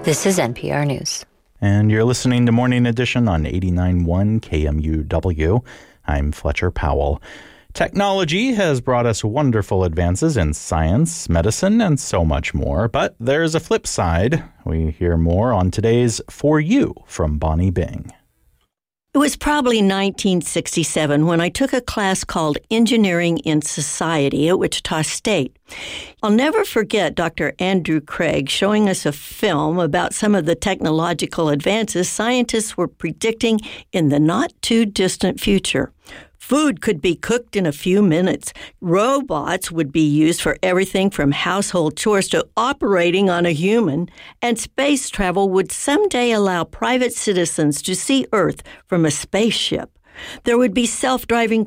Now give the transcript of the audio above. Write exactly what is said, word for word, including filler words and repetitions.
This is N P R News. And you're listening to Morning Edition on eighty-nine point one K M U W. I'm Fletcher Powell. Technology has brought us wonderful advances in science, medicine, and so much more. But there's a flip side. We hear more on today's For You from Bonnie Bing. It was probably nineteen sixty-seven when I took a class called Engineering in Society at Wichita State. I'll never forget Doctor Andrew Craig showing us a film about some of the technological advances scientists were predicting in the not-too-distant future. Food could be cooked in a few minutes. Robots would be used for everything from household chores to operating on a human. And space travel would someday allow private citizens to see Earth from a spaceship. There would be self-driving